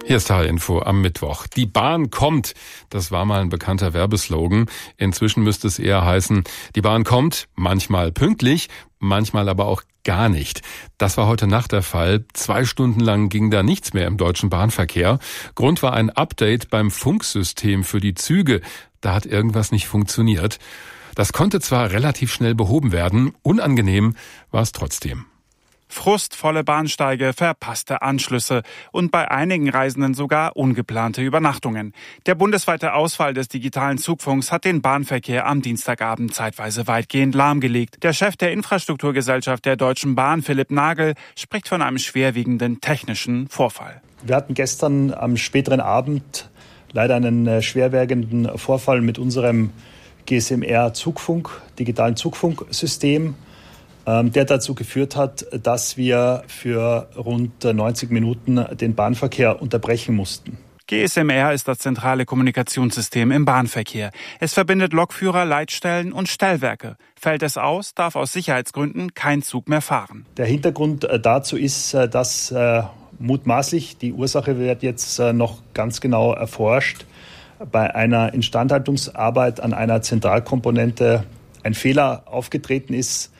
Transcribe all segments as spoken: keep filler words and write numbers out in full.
Hier ist H R-Info am Mittwoch. Die Bahn kommt. Das war mal ein bekannter Werbeslogan. Inzwischen müsste es eher heißen, die Bahn kommt, manchmal pünktlich, manchmal aber auch gar nicht. Das war heute Nacht der Fall. Zwei Stunden lang ging da nichts mehr im deutschen Bahnverkehr. Grund war ein Update beim Funksystem für die Züge. Da hat irgendwas nicht funktioniert. Das konnte zwar relativ schnell behoben werden, unangenehm war es trotzdem. Frustvolle Bahnsteige, verpasste Anschlüsse und bei einigen Reisenden sogar ungeplante Übernachtungen. Der bundesweite Ausfall des digitalen Zugfunks hat den Bahnverkehr am Dienstagabend zeitweise weitgehend lahmgelegt. Der Chef der Infrastrukturgesellschaft der Deutschen Bahn, Philipp Nagel, spricht von einem schwerwiegenden technischen Vorfall. Wir hatten gestern am späteren Abend leider einen schwerwiegenden Vorfall mit unserem G S M R-Zugfunk, digitalen Zugfunksystem, der dazu geführt hat, dass wir für rund neunzig Minuten den Bahnverkehr unterbrechen mussten. G S M R ist das zentrale Kommunikationssystem im Bahnverkehr. Es verbindet Lokführer, Leitstellen und Stellwerke. Fällt es aus, darf aus Sicherheitsgründen kein Zug mehr fahren. Der Hintergrund dazu ist, dass äh, mutmaßlich, die Ursache wird jetzt äh, noch ganz genau erforscht, bei einer Instandhaltungsarbeit an einer Zentralkomponente ein Fehler aufgetreten ist,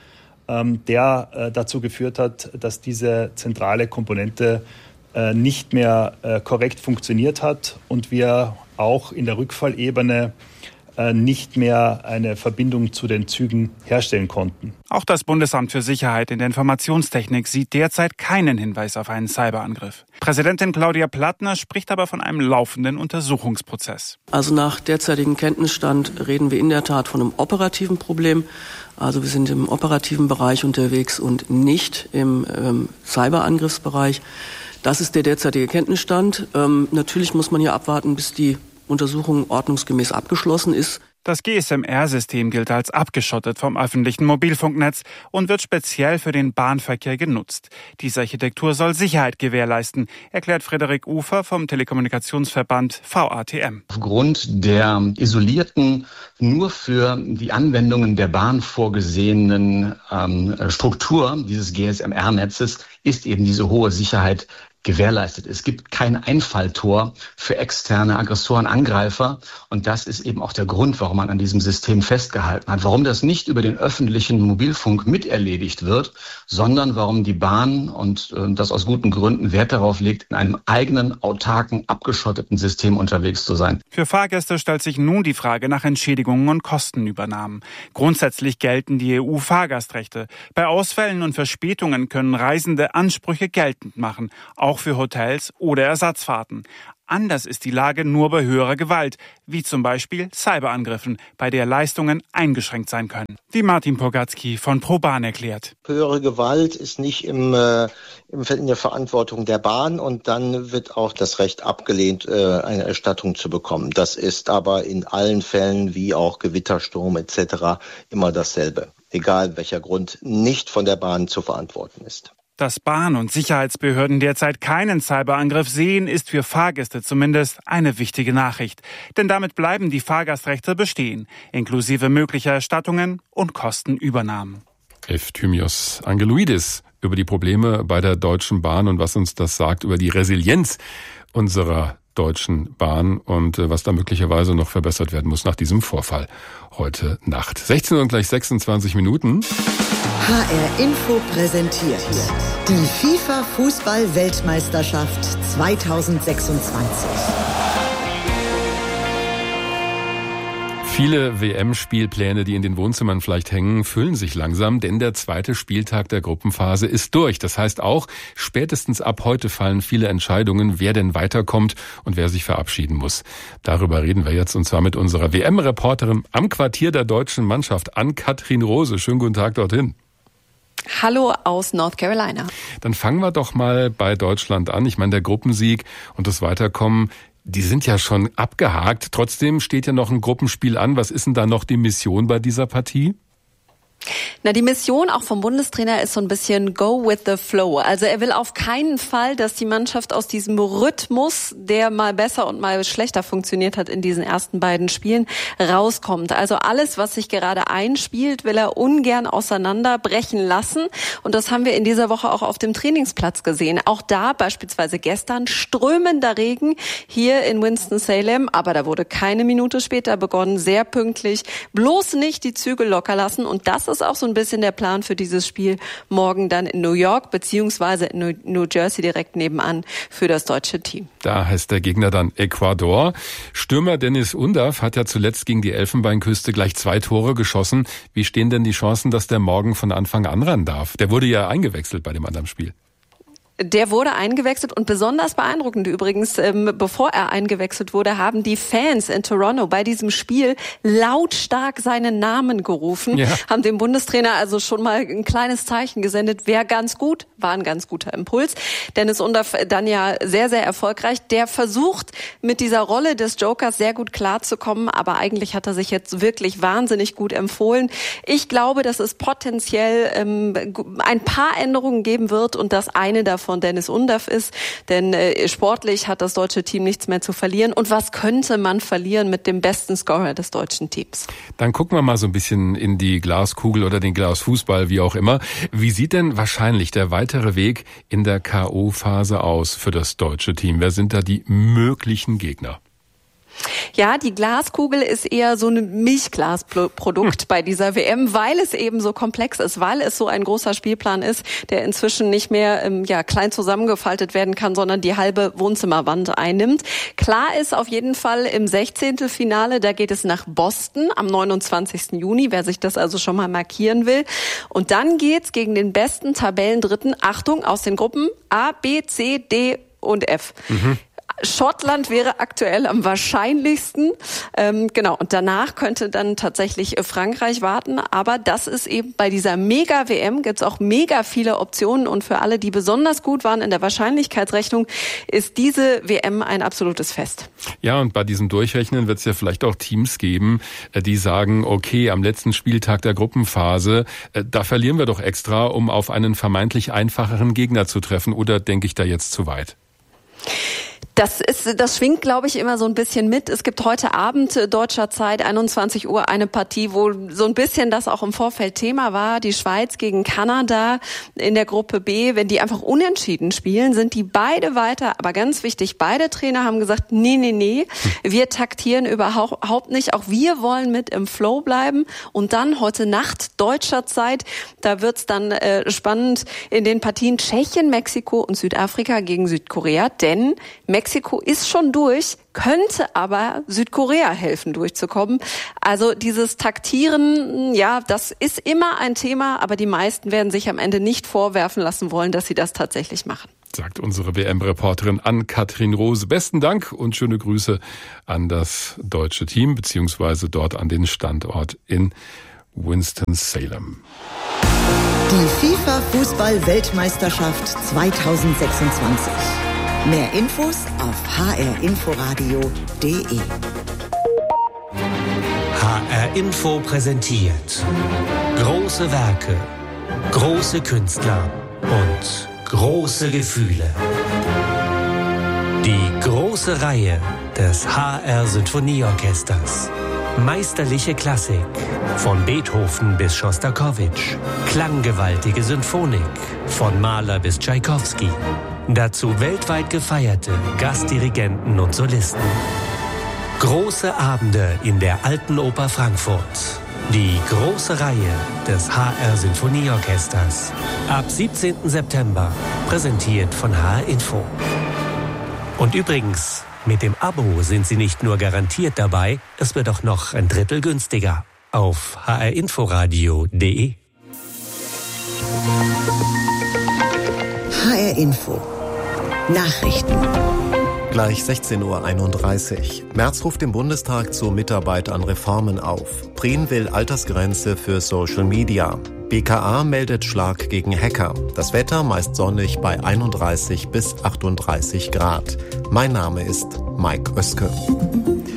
der äh, dazu geführt hat, dass diese zentrale Komponente äh, nicht mehr äh, korrekt funktioniert hat und wir auch in der Rückfallebene äh, nicht mehr eine Verbindung zu den Zügen herstellen konnten. Auch das Bundesamt für Sicherheit in der Informationstechnik sieht derzeit keinen Hinweis auf einen Cyberangriff. Präsidentin Claudia Plattner spricht aber von einem laufenden Untersuchungsprozess. Also nach derzeitigem Kenntnisstand reden wir in der Tat von einem operativen Problem. Also wir sind im operativen Bereich unterwegs und nicht im ähm, Cyberangriffsbereich. Das ist der derzeitige Kenntnisstand. Ähm, natürlich muss man hier abwarten, bis die Untersuchung ordnungsgemäß abgeschlossen ist. Das G S M R-System gilt als abgeschottet vom öffentlichen Mobilfunknetz und wird speziell für den Bahnverkehr genutzt. Diese Architektur soll Sicherheit gewährleisten, erklärt Frederik Ufer vom Telekommunikationsverband V A T M. Aufgrund der isolierten, nur für die Anwendungen der Bahn vorgesehenen ähm, Struktur dieses G S M R-Netzes ist eben diese hohe Sicherheit gewährleistet. Es gibt kein Einfalltor für externe Aggressoren, Angreifer. Und das ist eben auch der Grund, warum man an diesem System festgehalten hat. Warum das nicht über den öffentlichen Mobilfunk miterledigt wird, sondern warum die Bahn und äh, das aus guten Gründen Wert darauf legt, in einem eigenen, autarken, abgeschotteten System unterwegs zu sein. Für Fahrgäste stellt sich nun die Frage nach Entschädigungen und Kostenübernahmen. Grundsätzlich gelten die E U-Fahrgastrechte. Bei Ausfällen und Verspätungen können Reisende Ansprüche geltend machen, auch für Hotels oder Ersatzfahrten. Anders ist die Lage nur bei höherer Gewalt, wie zum Beispiel Cyberangriffen, bei der Leistungen eingeschränkt sein können. Wie Martin Pogatzky von ProBahn erklärt. Höhere Gewalt ist nicht im, äh, in der Verantwortung der Bahn und dann wird auch das Recht abgelehnt, äh, eine Erstattung zu bekommen. Das ist aber in allen Fällen, wie auch Gewittersturm et cetera, immer dasselbe. Egal welcher Grund nicht von der Bahn zu verantworten ist. Dass Bahn- und Sicherheitsbehörden derzeit keinen Cyberangriff sehen, ist für Fahrgäste zumindest eine wichtige Nachricht. Denn damit bleiben die Fahrgastrechte bestehen, inklusive möglicher Erstattungen und Kostenübernahmen. Efthymios Angeluidis über die Probleme bei der Deutschen Bahn und was uns das sagt über die Resilienz unserer Deutschen Bahn und was da möglicherweise noch verbessert werden muss nach diesem Vorfall heute Nacht. sechzehn Uhr und gleich sechsundzwanzig Minuten. H R-Info präsentiert die FIFA-Fußball-Weltmeisterschaft zweitausendsechsundzwanzig. Viele W M-Spielpläne, die in den Wohnzimmern vielleicht hängen, füllen sich langsam, denn der zweite Spieltag der Gruppenphase ist durch. Das heißt auch, spätestens ab heute fallen viele Entscheidungen, wer denn weiterkommt und wer sich verabschieden muss. Darüber reden wir jetzt und zwar mit unserer W M-Reporterin am Quartier der deutschen Mannschaft, Ann-Kathrin Rose. Schönen guten Tag dorthin. Hallo aus North Carolina. Dann fangen wir doch mal bei Deutschland an. Ich meine, der Gruppensieg und das Weiterkommen, die sind ja schon abgehakt. Trotzdem steht ja noch ein Gruppenspiel an. Was ist denn da noch die Mission bei dieser Partie? Na, die Mission auch vom Bundestrainer ist so ein bisschen go with the flow. Also er will auf keinen Fall, dass die Mannschaft aus diesem Rhythmus, der mal besser und mal schlechter funktioniert hat in diesen ersten beiden Spielen, rauskommt. Also alles, was sich gerade einspielt, will er ungern auseinanderbrechen lassen. Und das haben wir in dieser Woche auch auf dem Trainingsplatz gesehen. Auch da beispielsweise gestern strömender Regen hier in Winston-Salem. Aber da wurde keine Minute später begonnen, sehr pünktlich. Bloß nicht die Zügel locker lassen. Und das ist auch so ein bisschen der Plan für dieses Spiel morgen dann in New York beziehungsweise in New Jersey direkt nebenan für das deutsche Team. Da heißt der Gegner dann Ecuador. Stürmer Dennis Undav hat ja zuletzt gegen die Elfenbeinküste gleich zwei Tore geschossen. Wie stehen denn die Chancen, dass der morgen von Anfang an ran darf? Der wurde ja eingewechselt bei dem anderen Spiel. Der wurde eingewechselt und besonders beeindruckend übrigens, ähm, bevor er eingewechselt wurde, haben die Fans in Toronto bei diesem Spiel lautstark seinen Namen gerufen, ja. haben dem Bundestrainer also schon mal ein kleines Zeichen gesendet, wäre ganz gut, war ein ganz guter Impuls. Dennis Undav dann ja sehr, sehr erfolgreich. Der versucht mit dieser Rolle des Jokers sehr gut klarzukommen, aber eigentlich hat er sich jetzt wirklich wahnsinnig gut empfohlen. Ich glaube, dass es potenziell ähm, ein paar Änderungen geben wird und dass eine davon von Dennis Undav ist, denn äh, sportlich hat das deutsche Team nichts mehr zu verlieren. Und was könnte man verlieren mit dem besten Scorer des deutschen Teams? Dann gucken wir mal so ein bisschen in die Glaskugel oder den Glasfußball, wie auch immer. Wie sieht denn wahrscheinlich der weitere Weg in der K O-Phase aus für das deutsche Team? Wer sind da die möglichen Gegner? Ja, die Glaskugel ist eher so ein Milchglasprodukt bei dieser W M, weil es eben so komplex ist, weil es so ein großer Spielplan ist, der inzwischen nicht mehr ähm, ja klein zusammengefaltet werden kann, sondern die halbe Wohnzimmerwand einnimmt. Klar ist auf jeden Fall im Sechzehntelfinale, da geht es nach Boston am neunundzwanzigsten Juni, wer sich das also schon mal markieren will. Und dann geht's gegen den besten Tabellendritten, Achtung, aus den Gruppen A, B, C, D und F. Mhm. Schottland wäre aktuell am wahrscheinlichsten. Ähm, genau, und danach könnte dann tatsächlich Frankreich warten. Aber das ist eben bei dieser Mega-W M, gibt's auch mega viele Optionen. Und für alle, die besonders gut waren in der Wahrscheinlichkeitsrechnung, ist diese W M ein absolutes Fest. Ja, und bei diesem Durchrechnen wird es ja vielleicht auch Teams geben, die sagen, okay, am letzten Spieltag der Gruppenphase, da verlieren wir doch extra, um auf einen vermeintlich einfacheren Gegner zu treffen. Oder denke ich da jetzt zu weit? Das ist, das schwingt, glaube ich, immer so ein bisschen mit. Es gibt heute Abend äh, deutscher Zeit, einundzwanzig Uhr, eine Partie, wo so ein bisschen das auch im Vorfeld Thema war. Die Schweiz gegen Kanada in der Gruppe B. Wenn die einfach unentschieden spielen, sind die beide weiter. Aber ganz wichtig, beide Trainer haben gesagt, nee, nee, nee, wir taktieren überhaupt nicht. Auch wir wollen mit im Flow bleiben. Und dann heute Nacht deutscher Zeit, da wird's dann äh, spannend in den Partien Tschechien, Mexiko und Südafrika gegen Südkorea. Denn Mexiko ist schon durch, könnte aber Südkorea helfen, durchzukommen. Also dieses Taktieren, ja, das ist immer ein Thema, aber die meisten werden sich am Ende nicht vorwerfen lassen wollen, dass sie das tatsächlich machen. Sagt unsere W M-Reporterin Ann-Kathrin Rose. Besten Dank und schöne Grüße an das deutsche Team, beziehungsweise dort an den Standort in Winston-Salem. Die FIFA-Fußball-Weltmeisterschaft zweitausendsechsundzwanzig. Mehr Infos auf h r inforadio punkt d e. H R Info präsentiert große Werke, große Künstler und große Gefühle. Die große Reihe des H R Sinfonieorchesters. Meisterliche Klassik, von Beethoven bis Schostakowitsch. Klanggewaltige Symphonik, von Mahler bis Tschaikowski. Dazu weltweit gefeierte Gastdirigenten und Solisten. Große Abende in der Alten Oper Frankfurt. Die große Reihe des H R Sinfonieorchesters. Ab siebzehnten September, präsentiert von H R Info. Und übrigens, mit dem Abo sind Sie nicht nur garantiert dabei, es wird auch noch ein Drittel günstiger. Auf h r inforadio punkt d e. H R Info. Nachrichten. Gleich sechzehn Uhr einunddreißig. Merz ruft im Bundestag zur Mitarbeit an Reformen auf. Prien will Altersgrenze für Social Media. B K A meldet Schlag gegen Hacker. Das Wetter meist sonnig bei einunddreißig bis achtunddreißig Grad. Mein Name ist Mike Oeske.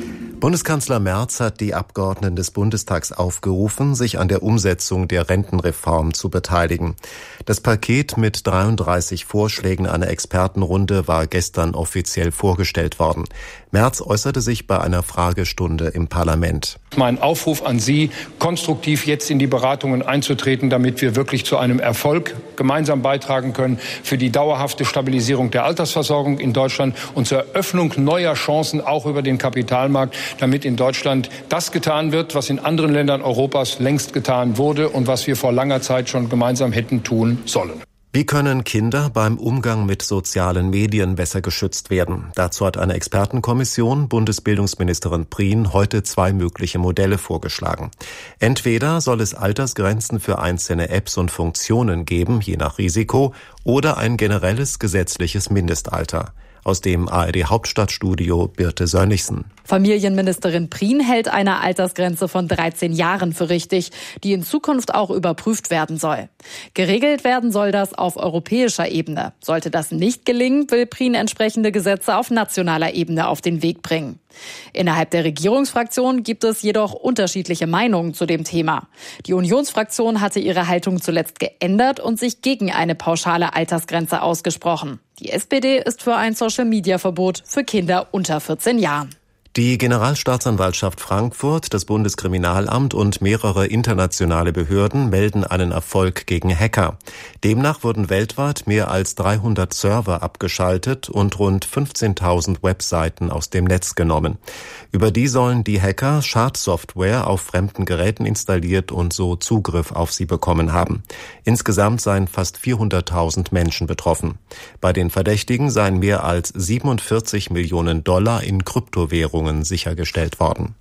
Bundeskanzler Merz hat die Abgeordneten des Bundestags aufgerufen, sich an der Umsetzung der Rentenreform zu beteiligen. Das Paket mit dreiunddreißig Vorschlägen einer Expertenrunde war gestern offiziell vorgestellt worden. Merz äußerte sich bei einer Fragestunde im Parlament. Mein Aufruf an Sie, konstruktiv jetzt in die Beratungen einzutreten, damit wir wirklich zu einem Erfolg gemeinsam beitragen können für die dauerhafte Stabilisierung der Altersversorgung in Deutschland und zur Eröffnung neuer Chancen auch über den Kapitalmarkt, damit in Deutschland das getan wird, was in anderen Ländern Europas längst getan wurde und was wir vor langer Zeit schon gemeinsam hätten tun sollen. Wie können Kinder beim Umgang mit sozialen Medien besser geschützt werden? Dazu hat eine Expertenkommission Bundesbildungsministerin Prien heute zwei mögliche Modelle vorgeschlagen. Entweder soll es Altersgrenzen für einzelne Apps und Funktionen geben, je nach Risiko, oder ein generelles gesetzliches Mindestalter. Aus dem A R D-Hauptstadtstudio Birte Sönnigsen. Familienministerin Prien hält eine Altersgrenze von dreizehn Jahren für richtig, die in Zukunft auch überprüft werden soll. Geregelt werden soll das auf europäischer Ebene. Sollte das nicht gelingen, will Prien entsprechende Gesetze auf nationaler Ebene auf den Weg bringen. Innerhalb der Regierungsfraktion gibt es jedoch unterschiedliche Meinungen zu dem Thema. Die Unionsfraktion hatte ihre Haltung zuletzt geändert und sich gegen eine pauschale Altersgrenze ausgesprochen. Die S P D ist für ein Social-Media-Verbot für Kinder unter vierzehn Jahren. Die Generalstaatsanwaltschaft Frankfurt, das Bundeskriminalamt und mehrere internationale Behörden melden einen Erfolg gegen Hacker. Demnach wurden weltweit mehr als dreihundert Server abgeschaltet und rund fünfzehntausend Webseiten aus dem Netz genommen. Über die sollen die Hacker Schadsoftware auf fremden Geräten installiert und so Zugriff auf sie bekommen haben. Insgesamt seien fast vierhunderttausend Menschen betroffen. Bei den Verdächtigen seien mehr als siebenundvierzig Millionen Dollar in Kryptowährungen sichergestellt worden.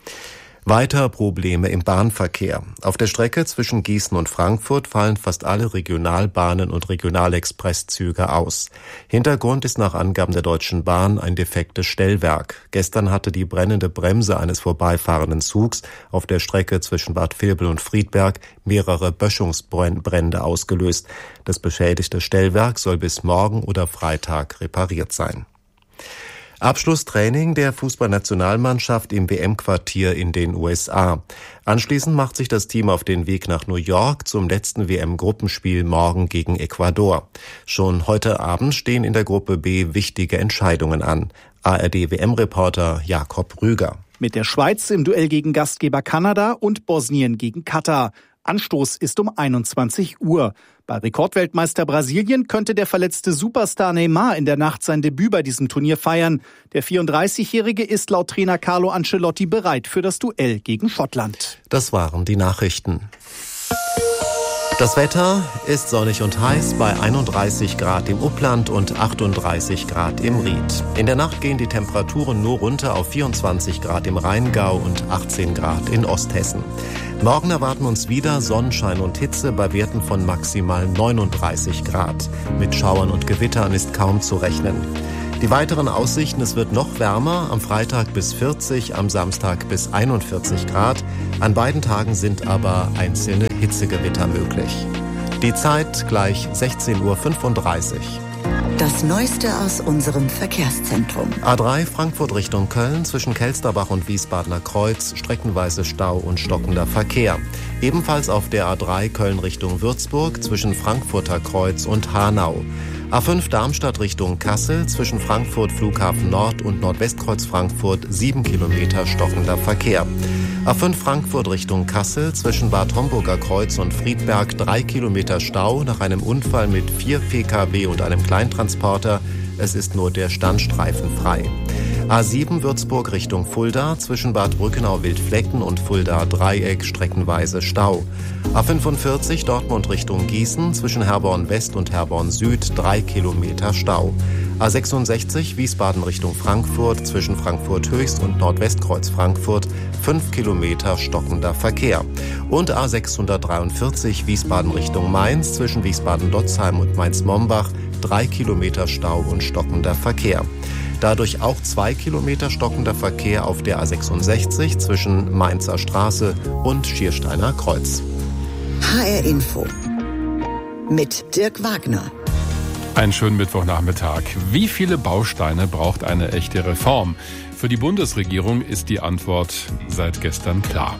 Weiter Probleme im Bahnverkehr. Auf der Strecke zwischen Gießen und Frankfurt fallen fast alle Regionalbahnen und Regionalexpresszüge aus. Hintergrund ist nach Angaben der Deutschen Bahn ein defektes Stellwerk. Gestern hatte die brennende Bremse eines vorbeifahrenden Zugs auf der Strecke zwischen Bad Vilbel und Friedberg mehrere Böschungsbrände ausgelöst. Das beschädigte Stellwerk soll bis morgen oder Freitag repariert sein. Abschlusstraining der Fußballnationalmannschaft im W M-Quartier in den U S A. Anschließend macht sich das Team auf den Weg nach New York zum letzten W M-Gruppenspiel morgen gegen Ecuador. Schon heute Abend stehen in der Gruppe B wichtige Entscheidungen an. A R D-W M-Reporter Jakob Rüger. Mit der Schweiz im Duell gegen Gastgeber Kanada und Bosnien gegen Katar. Anstoß ist um einundzwanzig Uhr. Bei Rekordweltmeister Brasilien könnte der verletzte Superstar Neymar in der Nacht sein Debüt bei diesem Turnier feiern. Der vierunddreißigjährige ist laut Trainer Carlo Ancelotti bereit für das Duell gegen Schottland. Das waren die Nachrichten. Das Wetter ist sonnig und heiß bei einunddreißig Grad im Upland und achtunddreißig Grad im Ried. In der Nacht gehen die Temperaturen nur runter auf vierundzwanzig Grad im Rheingau und achtzehn Grad in Osthessen. Morgen erwarten uns wieder Sonnenschein und Hitze bei Werten von maximal neununddreißig Grad. Mit Schauern und Gewittern ist kaum zu rechnen. Die weiteren Aussichten: Es wird noch wärmer, am Freitag bis vierzig, am Samstag bis einundvierzig Grad. An beiden Tagen sind aber einzelne Hitzegewitter möglich. Die Zeit gleich sechzehn Uhr fünfunddreißig. Das Neueste aus unserem Verkehrszentrum. A drei Frankfurt Richtung Köln, zwischen Kelsterbach und Wiesbadener Kreuz, streckenweise Stau und stockender Verkehr. Ebenfalls auf der A drei Köln Richtung Würzburg, zwischen Frankfurter Kreuz und Hanau. A fünf Darmstadt Richtung Kassel, zwischen Frankfurt Flughafen Nord und Nordwestkreuz Frankfurt, sieben Kilometer stockender Verkehr. A fünf Frankfurt Richtung Kassel, zwischen Bad Homburger Kreuz und Friedberg, drei Kilometer Stau nach einem Unfall mit vier Pkw und einem Kleintransporter. Es ist nur der Standstreifen frei. A sieben Würzburg Richtung Fulda, zwischen Bad Brückenau-Wildflecken und Fulda-Dreieck streckenweise Stau. A fünfundvierzig Dortmund Richtung Gießen, zwischen Herborn West und Herborn Süd, drei Kilometer Stau. A sechsundsechzig Wiesbaden Richtung Frankfurt, zwischen Frankfurt Höchst und Nordwestkreuz Frankfurt, fünf Kilometer stockender Verkehr. Und A sechshundertdreiundvierzig Wiesbaden Richtung Mainz, zwischen Wiesbaden-Lotzheim und Mainz-Mombach, drei Kilometer Stau und stockender Verkehr. Dadurch auch zwei Kilometer stockender Verkehr auf der A sechsundsechzig zwischen Mainzer Straße und Schiersteiner Kreuz. H R Info mit Dirk Wagner. Einen schönen Mittwochnachmittag. Wie viele Bausteine braucht eine echte Reform? Für die Bundesregierung ist die Antwort seit gestern klar.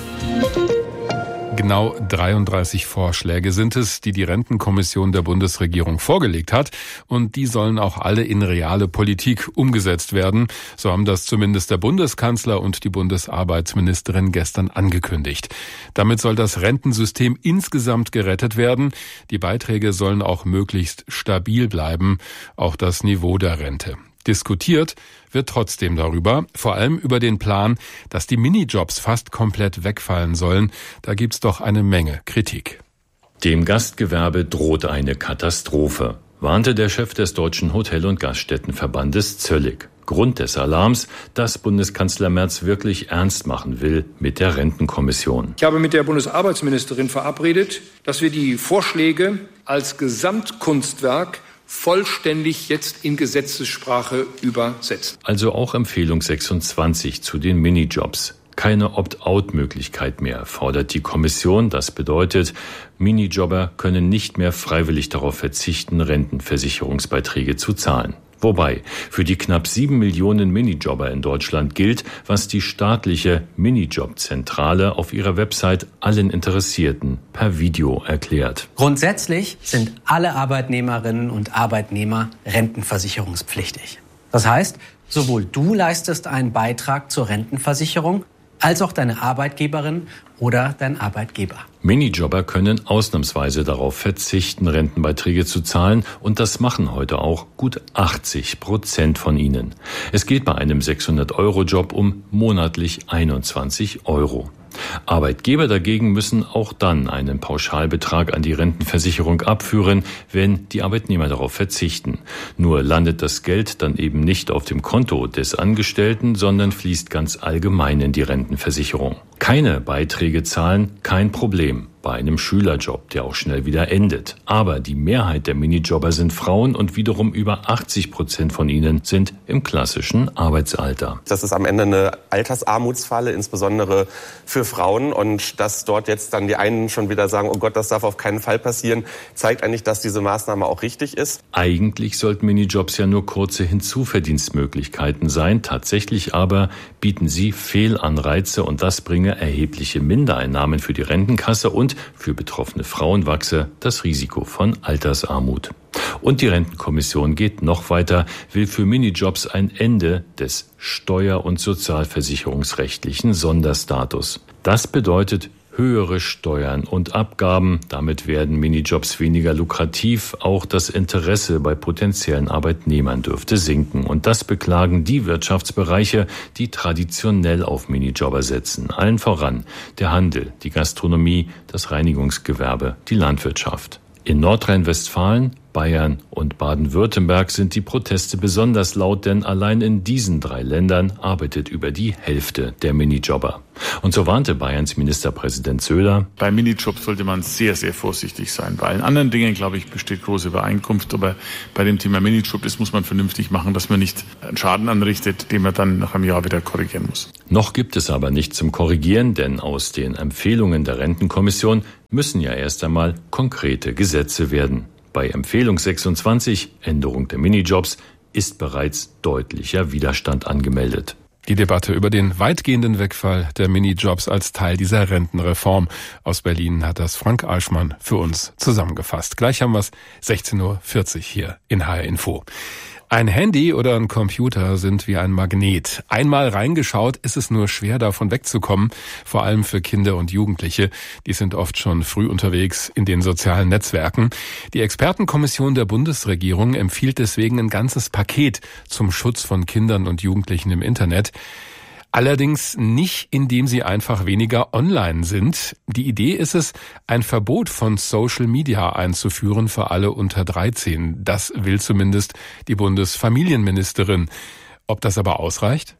Genau dreiunddreißig Vorschläge sind es, die die Rentenkommission der Bundesregierung vorgelegt hat. Und die sollen auch alle in reale Politik umgesetzt werden. So haben das zumindest der Bundeskanzler und die Bundesarbeitsministerin gestern angekündigt. Damit soll das Rentensystem insgesamt gerettet werden. Die Beiträge sollen auch möglichst stabil bleiben, auch das Niveau der Rente. Diskutiert wird trotzdem darüber, vor allem über den Plan, dass die Minijobs fast komplett wegfallen sollen. Da gibt's doch eine Menge Kritik. Dem Gastgewerbe droht eine Katastrophe, warnte der Chef des Deutschen Hotel- und Gaststättenverbandes Zöllig. Grund des Alarms, dass Bundeskanzler Merz wirklich ernst machen will mit der Rentenkommission. Ich habe mit der Bundesarbeitsministerin verabredet, dass wir die Vorschläge als Gesamtkunstwerk vollständig jetzt in Gesetzessprache übersetzen. Also auch Empfehlung sechsundzwanzig zu den Minijobs. Keine Opt-out-Möglichkeit mehr, fordert die Kommission. Das bedeutet, Minijobber können nicht mehr freiwillig darauf verzichten, Rentenversicherungsbeiträge zu zahlen. Wobei für die knapp sieben Millionen Minijobber in Deutschland gilt, was die staatliche Minijob-Zentrale auf ihrer Website allen Interessierten per Video erklärt. Grundsätzlich sind alle Arbeitnehmerinnen und Arbeitnehmer rentenversicherungspflichtig. Das heißt, sowohl du leistest einen Beitrag zur Rentenversicherung, als auch deine Arbeitgeberin oder dein Arbeitgeber. Minijobber können ausnahmsweise darauf verzichten, Rentenbeiträge zu zahlen, und das machen heute auch gut achtzig Prozent von ihnen. Es geht bei einem sechshundert-Euro-Job um monatlich einundzwanzig Euro. Arbeitgeber dagegen müssen auch dann einen Pauschalbetrag an die Rentenversicherung abführen, wenn die Arbeitnehmer darauf verzichten. Nur landet das Geld dann eben nicht auf dem Konto des Angestellten, sondern fließt ganz allgemein in die Rentenversicherung. Keine Beiträge zahlen, kein Problem. Bei einem Schülerjob, der auch schnell wieder endet. Aber die Mehrheit der Minijobber sind Frauen und wiederum über achtzig Prozent von ihnen sind im klassischen Arbeitsalter. Das ist am Ende eine Altersarmutsfalle, insbesondere für Frauen. Und dass dort jetzt dann die einen schon wieder sagen, oh Gott, das darf auf keinen Fall passieren, zeigt eigentlich, dass diese Maßnahme auch richtig ist. Eigentlich sollten Minijobs ja nur kurze Hinzuverdienstmöglichkeiten sein. Tatsächlich aber bieten sie Fehlanreize, und das bringe erhebliche Mindereinnahmen für die Rentenkasse und für betroffene Frauen wachse das Risiko von Altersarmut. Und die Rentenkommission geht noch weiter, will für Minijobs ein Ende des steuer- und sozialversicherungsrechtlichen Sonderstatus. Das bedeutet höhere Steuern und Abgaben. Damit werden Minijobs weniger lukrativ. Auch das Interesse bei potenziellen Arbeitnehmern dürfte sinken. Und das beklagen die Wirtschaftsbereiche, die traditionell auf Minijobber setzen. Allen voran der Handel, die Gastronomie, das Reinigungsgewerbe, die Landwirtschaft. In Nordrhein-Westfalen, Bayern und Baden-Württemberg sind die Proteste besonders laut, denn allein in diesen drei Ländern arbeitet über die Hälfte der Minijobber. Und so warnte Bayerns Ministerpräsident Söder: Bei Minijobs sollte man sehr, sehr vorsichtig sein. Bei allen anderen Dingen, glaube ich, besteht große Übereinkunft. Aber bei dem Thema Minijob, das muss man vernünftig machen, dass man nicht einen Schaden anrichtet, den man dann nach einem Jahr wieder korrigieren muss. Noch gibt es aber nichts zum Korrigieren, denn aus den Empfehlungen der Rentenkommission müssen ja erst einmal konkrete Gesetze werden. Bei Empfehlung sechsundzwanzig, Änderung der Minijobs, ist bereits deutlicher Widerstand angemeldet. Die Debatte über den weitgehenden Wegfall der Minijobs als Teil dieser Rentenreform. Aus Berlin hat das Frank Eichmann für uns zusammengefasst. Gleich haben wir es sechzehn Uhr vierzig hier in H R Info. Ein Handy oder ein Computer sind wie ein Magnet. Einmal reingeschaut, ist es nur schwer, davon wegzukommen. Vor allem für Kinder und Jugendliche. Die sind oft schon früh unterwegs in den sozialen Netzwerken. Die Expertenkommission der Bundesregierung empfiehlt deswegen ein ganzes Paket zum Schutz von Kindern und Jugendlichen im Internet. Allerdings nicht, indem sie einfach weniger online sind. Die Idee ist es, ein Verbot von Social Media einzuführen für alle unter dreizehn. Das will zumindest die Bundesfamilienministerin. Ob das aber ausreicht?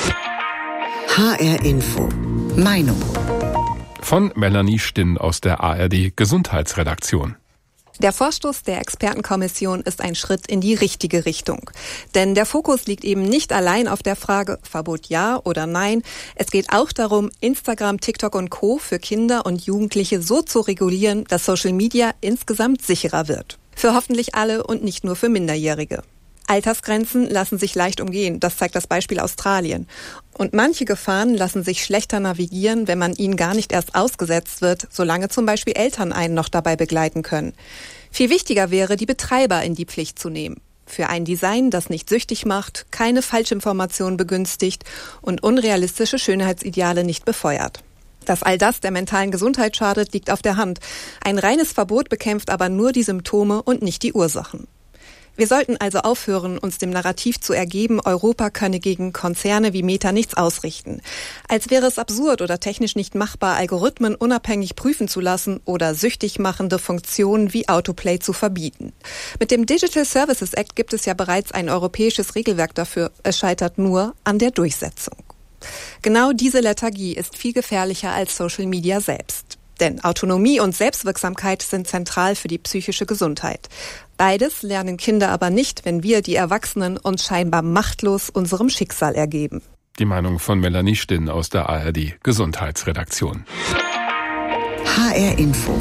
H R Info. Meinung. Von Melanie Stinn aus der A R D Gesundheitsredaktion. Der Vorstoß der Expertenkommission ist ein Schritt in die richtige Richtung. Denn der Fokus liegt eben nicht allein auf der Frage, Verbot ja oder nein. Es geht auch darum, Instagram, TikTok und Co. für Kinder und Jugendliche so zu regulieren, dass Social Media insgesamt sicherer wird. Für hoffentlich alle und nicht nur für Minderjährige. Altersgrenzen lassen sich leicht umgehen, das zeigt das Beispiel Australien. Und manche Gefahren lassen sich schlechter navigieren, wenn man ihnen gar nicht erst ausgesetzt wird, solange zum Beispiel Eltern einen noch dabei begleiten können. Viel wichtiger wäre, die Betreiber in die Pflicht zu nehmen. Für ein Design, das nicht süchtig macht, keine Falschinformationen begünstigt und unrealistische Schönheitsideale nicht befeuert. Dass all das der mentalen Gesundheit schadet, liegt auf der Hand. Ein reines Verbot bekämpft aber nur die Symptome und nicht die Ursachen. Wir sollten also aufhören, uns dem Narrativ zu ergeben, Europa könne gegen Konzerne wie Meta nichts ausrichten. Als wäre es absurd oder technisch nicht machbar, Algorithmen unabhängig prüfen zu lassen oder süchtig machende Funktionen wie Autoplay zu verbieten. Mit dem Digital Services Act gibt es ja bereits ein europäisches Regelwerk dafür. Es scheitert nur an der Durchsetzung. Genau diese Lethargie ist viel gefährlicher als Social Media selbst. Denn Autonomie und Selbstwirksamkeit sind zentral für die psychische Gesundheit. Beides lernen Kinder aber nicht, wenn wir, die Erwachsenen, uns scheinbar machtlos unserem Schicksal ergeben. Die Meinung von Melanie Stinn aus der A R D Gesundheitsredaktion. H R Info.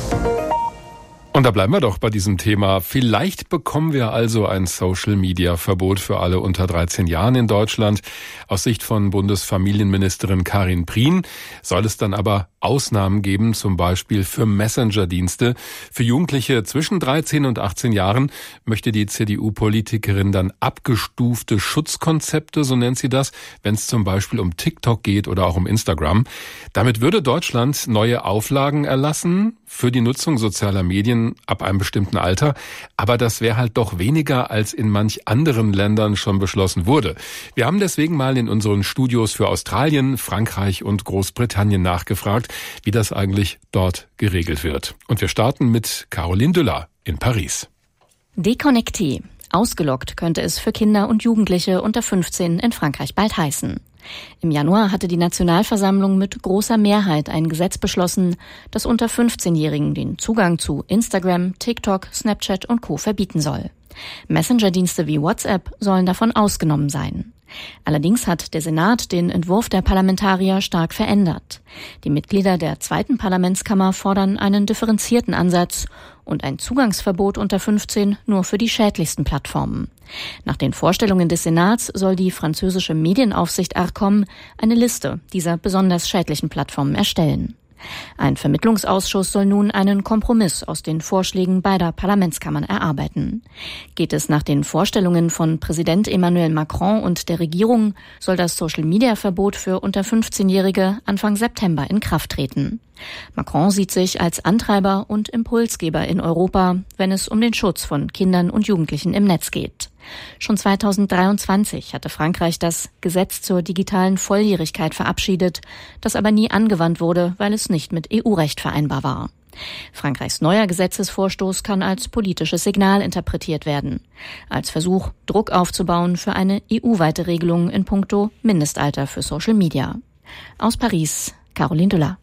Und da bleiben wir doch bei diesem Thema. Vielleicht bekommen wir also ein Social-Media-Verbot für alle unter dreizehn Jahren in Deutschland. Aus Sicht von Bundesfamilienministerin Karin Prien soll es dann aber Ausnahmen geben, zum Beispiel für Messenger-Dienste. Für Jugendliche zwischen dreizehn und achtzehn Jahren möchte die C D U-Politikerin dann abgestufte Schutzkonzepte, so nennt sie das, wenn es zum Beispiel um TikTok geht oder auch um Instagram. Damit würde Deutschland neue Auflagen erlassen für die Nutzung sozialer Medien ab einem bestimmten Alter. Aber das wäre halt doch weniger, als in manch anderen Ländern schon beschlossen wurde. Wir haben deswegen mal in unseren Studios für Australien, Frankreich und Großbritannien nachgefragt, wie das eigentlich dort geregelt wird. Und wir starten mit Caroline Düller in Paris. Déconnecté. Ausgelockt könnte es für Kinder und Jugendliche unter fünfzehn in Frankreich bald heißen. Im Januar hatte die Nationalversammlung mit großer Mehrheit ein Gesetz beschlossen, das unter fünfzehnjährigen den Zugang zu Instagram, TikTok, Snapchat und Co. verbieten soll. Messenger-Dienste wie WhatsApp sollen davon ausgenommen sein. Allerdings hat der Senat den Entwurf der Parlamentarier stark verändert. Die Mitglieder der zweiten Parlamentskammer fordern einen differenzierten Ansatz und ein Zugangsverbot unter fünfzehn nur für die schädlichsten Plattformen. Nach den Vorstellungen des Senats soll die französische Medienaufsicht Arcom eine Liste dieser besonders schädlichen Plattformen erstellen. Ein Vermittlungsausschuss soll nun einen Kompromiss aus den Vorschlägen beider Parlamentskammern erarbeiten. Geht es nach den Vorstellungen von Präsident Emmanuel Macron und der Regierung, soll das Social-Media-Verbot für unter fünfzehnjährige Anfang September in Kraft treten. Macron sieht sich als Antreiber und Impulsgeber in Europa, wenn es um den Schutz von Kindern und Jugendlichen im Netz geht. Schon zweitausenddreiundzwanzig hatte Frankreich das Gesetz zur digitalen Volljährigkeit verabschiedet, das aber nie angewandt wurde, weil es nicht mit E U-Recht vereinbar war. Frankreichs neuer Gesetzesvorstoß kann als politisches Signal interpretiert werden, als Versuch, Druck aufzubauen für eine E U-weite Regelung in puncto Mindestalter für Social Media. Aus Paris, Caroline Düller.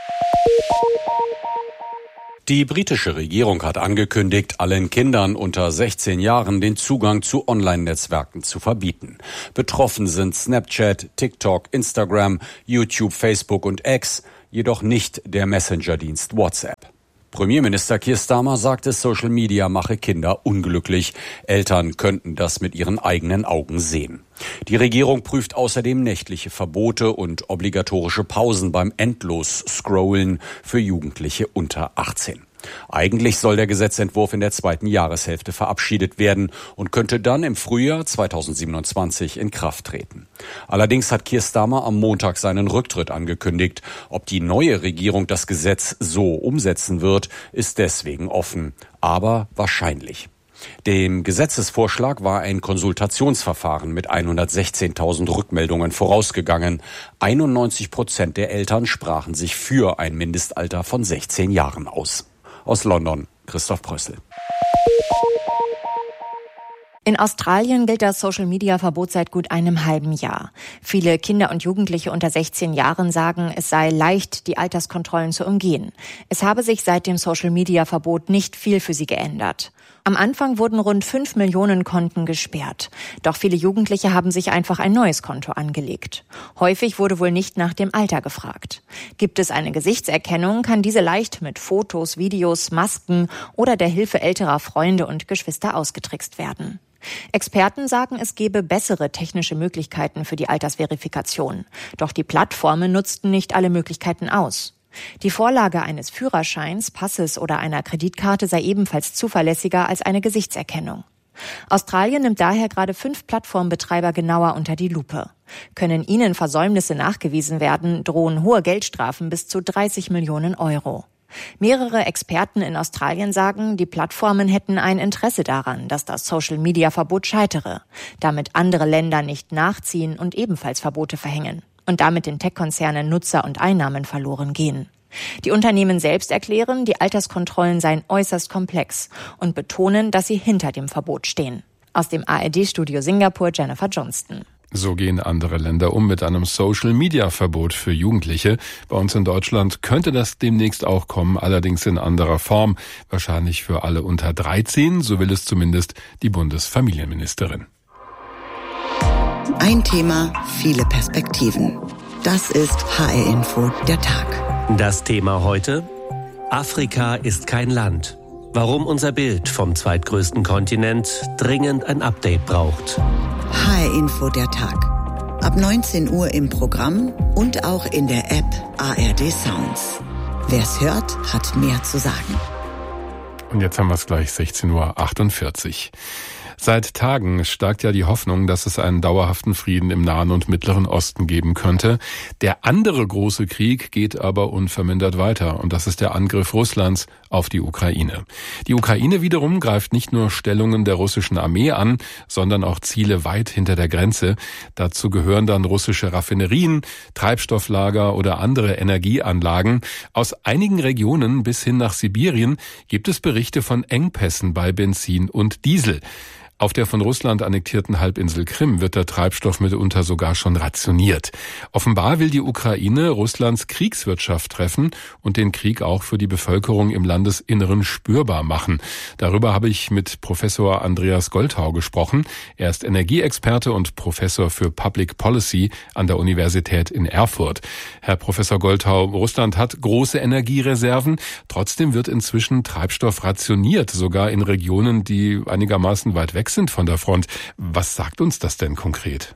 Die britische Regierung hat angekündigt, allen Kindern unter sechzehn Jahren den Zugang zu Online-Netzwerken zu verbieten. Betroffen sind Snapchat, TikTok, Instagram, YouTube, Facebook und X, jedoch nicht der Messenger-Dienst WhatsApp. Premierminister Keir Starmer sagte, Social Media mache Kinder unglücklich. Eltern könnten das mit ihren eigenen Augen sehen. Die Regierung prüft außerdem nächtliche Verbote und obligatorische Pausen beim Endlos-Scrollen für Jugendliche unter achtzehn. Eigentlich soll der Gesetzentwurf in der zweiten Jahreshälfte verabschiedet werden und könnte dann im Frühjahr zweitausendsiebenundzwanzig in Kraft treten. Allerdings hat Keir Starmer am Montag seinen Rücktritt angekündigt. Ob die neue Regierung das Gesetz so umsetzen wird, ist deswegen offen, aber wahrscheinlich. Dem Gesetzesvorschlag war ein Konsultationsverfahren mit hundertsechzehntausend Rückmeldungen vorausgegangen. einundneunzig Prozent der Eltern sprachen sich für ein Mindestalter von sechzehn Jahren aus. Aus London, Christoph Brössel. In Australien gilt das Social-Media-Verbot seit gut einem halben Jahr. Viele Kinder und Jugendliche unter sechzehn Jahren sagen, es sei leicht, die Alterskontrollen zu umgehen. Es habe sich seit dem Social-Media-Verbot nicht viel für sie geändert. Am Anfang wurden rund fünf Millionen Konten gesperrt. Doch viele Jugendliche haben sich einfach ein neues Konto angelegt. Häufig wurde wohl nicht nach dem Alter gefragt. Gibt es eine Gesichtserkennung, kann diese leicht mit Fotos, Videos, Masken oder der Hilfe älterer Freunde und Geschwister ausgetrickst werden. Experten sagen, es gebe bessere technische Möglichkeiten für die Altersverifikation. Doch die Plattformen nutzten nicht alle Möglichkeiten aus. Die Vorlage eines Führerscheins, Passes oder einer Kreditkarte sei ebenfalls zuverlässiger als eine Gesichtserkennung. Australien nimmt daher gerade fünf Plattformbetreiber genauer unter die Lupe. Können ihnen Versäumnisse nachgewiesen werden, drohen hohe Geldstrafen bis zu dreißig Millionen Euro. Mehrere Experten in Australien sagen, die Plattformen hätten ein Interesse daran, dass das Social-Media-Verbot scheitere, damit andere Länder nicht nachziehen und ebenfalls Verbote verhängen und damit den Tech-Konzernen Nutzer und Einnahmen verloren gehen. Die Unternehmen selbst erklären, die Alterskontrollen seien äußerst komplex und betonen, dass sie hinter dem Verbot stehen. Aus dem A R D-Studio Singapur, Jennifer Johnston. So gehen andere Länder um mit einem Social-Media-Verbot für Jugendliche. Bei uns in Deutschland könnte das demnächst auch kommen, allerdings in anderer Form. Wahrscheinlich für alle unter dreizehn, so will es zumindest die Bundesfamilienministerin. Ein Thema, viele Perspektiven. Das ist H R Info, der Tag. Das Thema heute: Afrika ist kein Land. Warum unser Bild vom zweitgrößten Kontinent dringend ein Update braucht. H R Info, der Tag. Ab neunzehn Uhr im Programm und auch in der App A R D Sounds. Wer's hört, hat mehr zu sagen. Und jetzt haben wir es gleich sechzehn Uhr achtundvierzig. Seit Tagen starkt ja die Hoffnung, dass es einen dauerhaften Frieden im Nahen und Mittleren Osten geben könnte. Der andere große Krieg geht aber unvermindert weiter, und das ist der Angriff Russlands auf die Ukraine. Die Ukraine wiederum greift nicht nur Stellungen der russischen Armee an, sondern auch Ziele weit hinter der Grenze. Dazu gehören dann russische Raffinerien, Treibstofflager oder andere Energieanlagen. Aus einigen Regionen bis hin nach Sibirien gibt es Berichte von Engpässen bei Benzin und Diesel. Auf der von Russland annektierten Halbinsel Krim wird der Treibstoff mitunter sogar schon rationiert. Offenbar will die Ukraine Russlands Kriegswirtschaft treffen und den Krieg auch für die Bevölkerung im Landesinneren spürbar machen. Darüber habe ich mit Professor Andreas Golthau gesprochen. Er ist Energieexperte und Professor für Public Policy an der Universität in Erfurt. Herr Professor Golthau, Russland hat große Energiereserven. Trotzdem wird inzwischen Treibstoff rationiert, sogar in Regionen, die einigermaßen weit weg sind von der Front. Was sagt uns das denn konkret?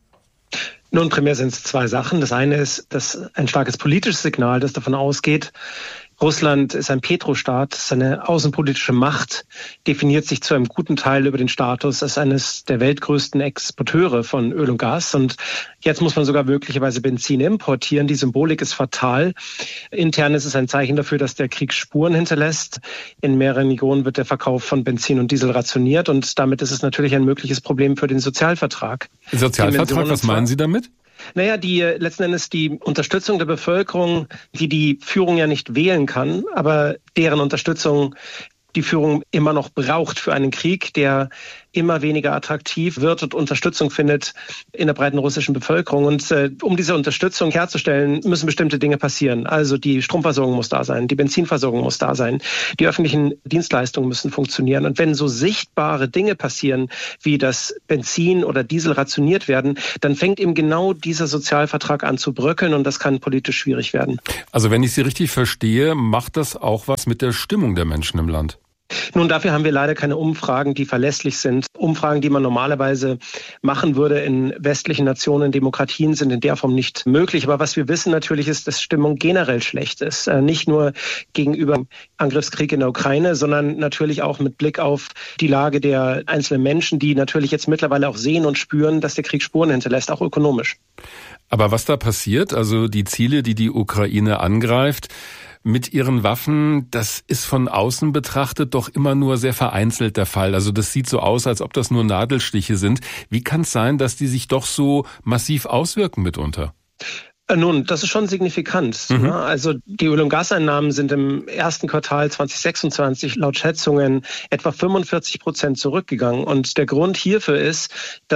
Nun, primär sind es zwei Sachen. Das eine ist, dass ein starkes politisches Signal, das davon ausgeht, Russland ist ein Petrostaat, seine außenpolitische Macht definiert sich zu einem guten Teil über den Status als eines der weltgrößten Exporteure von Öl und Gas. Und jetzt muss man sogar möglicherweise Benzin importieren. Die Symbolik ist fatal. Intern ist es ein Zeichen dafür, dass der Krieg Spuren hinterlässt. In mehreren Regionen wird der Verkauf von Benzin und Diesel rationiert. Und damit ist es natürlich ein mögliches Problem für den Sozialvertrag. Sozialvertrag, was meinen Sie damit? Naja, die letzten Endes die Unterstützung der Bevölkerung, die die Führung ja nicht wählen kann, aber deren Unterstützung die Führung immer noch braucht für einen Krieg, der immer weniger attraktiv wird und Unterstützung findet in der breiten russischen Bevölkerung. Und äh, um diese Unterstützung herzustellen, müssen bestimmte Dinge passieren. Also die Stromversorgung muss da sein, die Benzinversorgung muss da sein, die öffentlichen Dienstleistungen müssen funktionieren. Und wenn so sichtbare Dinge passieren, wie das Benzin oder Diesel rationiert werden, dann fängt eben genau dieser Sozialvertrag an zu bröckeln, und das kann politisch schwierig werden. Also wenn ich Sie richtig verstehe, macht das auch was mit der Stimmung der Menschen im Land? Nun, dafür haben wir leider keine Umfragen, die verlässlich sind. Umfragen, die man normalerweise machen würde in westlichen Nationen, Demokratien, sind in der Form nicht möglich. Aber was wir wissen natürlich ist, dass Stimmung generell schlecht ist. Nicht nur gegenüber Angriffskrieg in der Ukraine, sondern natürlich auch mit Blick auf die Lage der einzelnen Menschen, die natürlich jetzt mittlerweile auch sehen und spüren, dass der Krieg Spuren hinterlässt, auch ökonomisch. Aber was da passiert, also die Ziele, die die Ukraine angreift, mit ihren Waffen, das ist von außen betrachtet doch immer nur sehr vereinzelt der Fall. Also das sieht so aus, als ob das nur Nadelstiche sind. Wie kann es sein, dass die sich doch so massiv auswirken mitunter? Nun, das ist schon signifikant. Mhm. Also die Öl- und Gaseinnahmen sind im ersten Quartal zwanzig sechsundzwanzig laut Schätzungen etwa fünfundvierzig Prozent zurückgegangen. Und der Grund hierfür ist, dass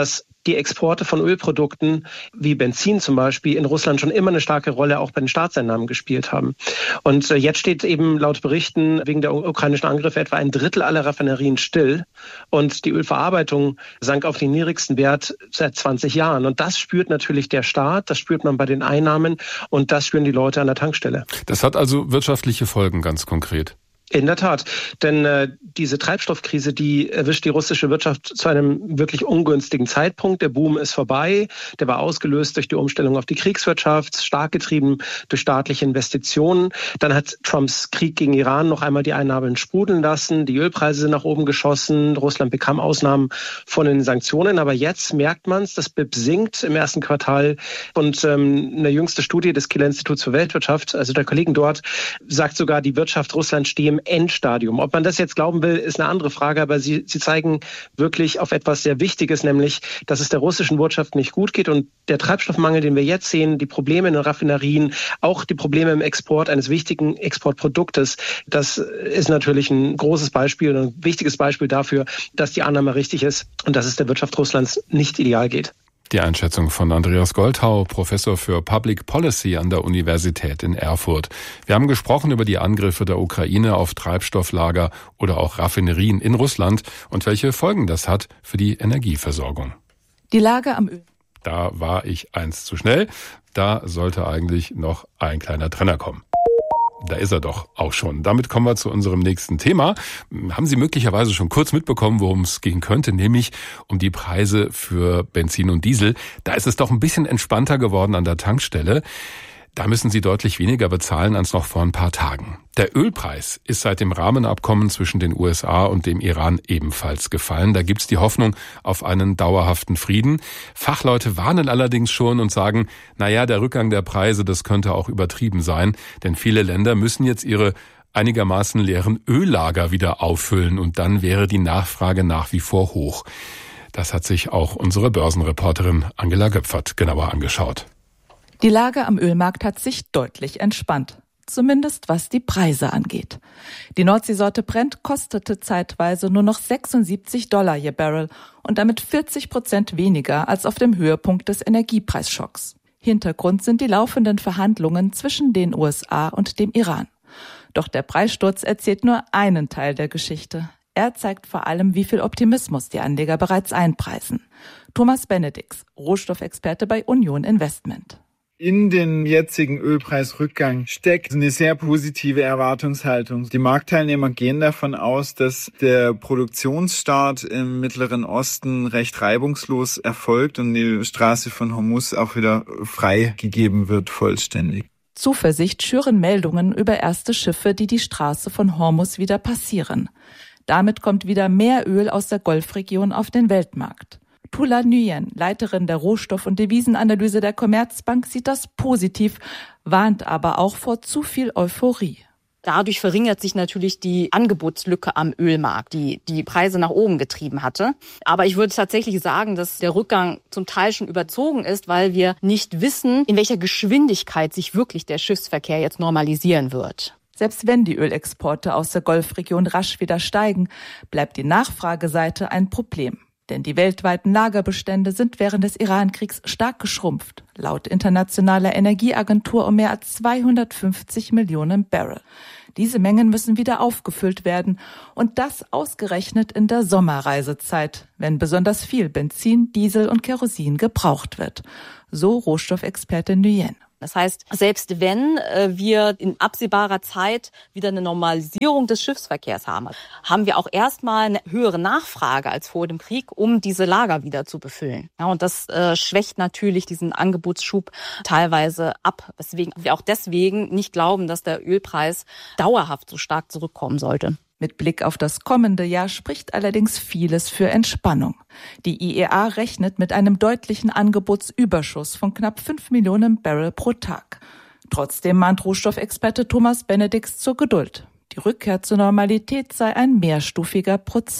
die Exporte von Ölprodukten wie Benzin zum Beispiel in Russland schon immer eine starke Rolle auch bei den Staatseinnahmen gespielt haben. Und jetzt steht eben laut Berichten wegen der ukrainischen Angriffe etwa ein Drittel aller Raffinerien still und die Ölverarbeitung sank auf den niedrigsten Wert seit zwanzig Jahren. Und das spürt natürlich der Staat, das spürt man bei den Einnahmen und das spüren die Leute an der Tankstelle. Das hat also wirtschaftliche Folgen, ganz konkret. In der Tat, denn äh, diese Treibstoffkrise, die erwischt die russische Wirtschaft zu einem wirklich ungünstigen Zeitpunkt. Der Boom ist vorbei, der war ausgelöst durch die Umstellung auf die Kriegswirtschaft, stark getrieben durch staatliche Investitionen. Dann hat Trumps Krieg gegen Iran noch einmal die Einnahmen sprudeln lassen, die Ölpreise sind nach oben geschossen, Russland bekam Ausnahmen von den Sanktionen, aber jetzt merkt man es, das B I P sinkt im ersten Quartal und ähm, eine jüngste Studie des Kieler Instituts für Weltwirtschaft, also der Kollegen dort, sagt sogar, die Wirtschaft Russlands stehe im Endstadium. Ob man das jetzt glauben will, ist eine andere Frage, aber sie, sie zeigen wirklich auf etwas sehr Wichtiges, nämlich, dass es der russischen Wirtschaft nicht gut geht und der Treibstoffmangel, den wir jetzt sehen, die Probleme in den Raffinerien, auch die Probleme im Export eines wichtigen Exportproduktes, das ist natürlich ein großes Beispiel, ein wichtiges Beispiel dafür, dass die Annahme richtig ist und dass es der Wirtschaft Russlands nicht ideal geht. Die Einschätzung von Andreas Goldhau, Professor für Public Policy an der Universität in Erfurt. Wir haben gesprochen über die Angriffe der Ukraine auf Treibstofflager oder auch Raffinerien in Russland und welche Folgen das hat für die Energieversorgung. Die Lage am Öl. Da war ich eins zu schnell. Da sollte eigentlich noch ein kleiner Trenner kommen. Da ist er doch auch schon. Damit kommen wir zu unserem nächsten Thema. Haben Sie möglicherweise schon kurz mitbekommen, worum es gehen könnte, nämlich um die Preise für Benzin und Diesel. Da ist es doch ein bisschen entspannter geworden an der Tankstelle. Da müssen Sie deutlich weniger bezahlen als noch vor ein paar Tagen. Der Ölpreis ist seit dem Rahmenabkommen zwischen den U S A und dem Iran ebenfalls gefallen. Da gibt's die Hoffnung auf einen dauerhaften Frieden. Fachleute warnen allerdings schon und sagen, naja, der Rückgang der Preise, das könnte auch übertrieben sein, denn viele Länder müssen jetzt ihre einigermaßen leeren Öllager wieder auffüllen und dann wäre die Nachfrage nach wie vor hoch. Das hat sich auch unsere Börsenreporterin Angela Göpfert genauer angeschaut. Die Lage am Ölmarkt hat sich deutlich entspannt, zumindest was die Preise angeht. Die Nordseesorte Brent kostete zeitweise nur noch sechsundsiebzig Dollar je Barrel und damit vierzig Prozent weniger als auf dem Höhepunkt des Energiepreisschocks. Hintergrund sind die laufenden Verhandlungen zwischen den U S A und dem Iran. Doch der Preissturz erzählt nur einen Teil der Geschichte. Er zeigt vor allem, wie viel Optimismus die Anleger bereits einpreisen. Thomas Benedix, Rohstoffexperte bei Union Investment. In den jetzigen Ölpreisrückgang steckt eine sehr positive Erwartungshaltung. Die Marktteilnehmer gehen davon aus, dass der Produktionsstart im Mittleren Osten recht reibungslos erfolgt und die Straße von Hormuz auch wieder freigegeben wird, vollständig. Zuversicht schüren Meldungen über erste Schiffe, die die Straße von Hormuz wieder passieren. Damit kommt wieder mehr Öl aus der Golfregion auf den Weltmarkt. Tula Nguyen, Leiterin der Rohstoff- und Devisenanalyse der Commerzbank, sieht das positiv, warnt aber auch vor zu viel Euphorie. Dadurch verringert sich natürlich die Angebotslücke am Ölmarkt, die die Preise nach oben getrieben hatte. Aber ich würde tatsächlich sagen, dass der Rückgang zum Teil schon überzogen ist, weil wir nicht wissen, in welcher Geschwindigkeit sich wirklich der Schiffsverkehr jetzt normalisieren wird. Selbst wenn die Ölexporte aus der Golfregion rasch wieder steigen, bleibt die Nachfrageseite ein Problem. Denn die weltweiten Lagerbestände sind während des Iran-Kriegs stark geschrumpft. Laut Internationaler Energieagentur um mehr als zweihundertfünfzig Millionen Barrel. Diese Mengen müssen wieder aufgefüllt werden. Und das ausgerechnet in der Sommerreisezeit, wenn besonders viel Benzin, Diesel und Kerosin gebraucht wird. So Rohstoffexperte Nguyen. Das heißt, selbst wenn äh, wir in absehbarer Zeit wieder eine Normalisierung des Schiffsverkehrs haben, haben wir auch erstmal eine höhere Nachfrage als vor dem Krieg, um diese Lager wieder zu befüllen. Ja, und das äh, schwächt natürlich diesen Angebotsschub teilweise ab, weswegen wir auch deswegen nicht glauben, dass der Ölpreis dauerhaft so stark zurückkommen sollte. Mit Blick auf das kommende Jahr spricht allerdings vieles für Entspannung. Die I E A rechnet mit einem deutlichen Angebotsüberschuss von knapp fünf Millionen Barrel pro Tag. Trotzdem mahnt Rohstoffexperte Thomas Benedix zur Geduld. Die Rückkehr zur Normalität sei ein mehrstufiger Prozess.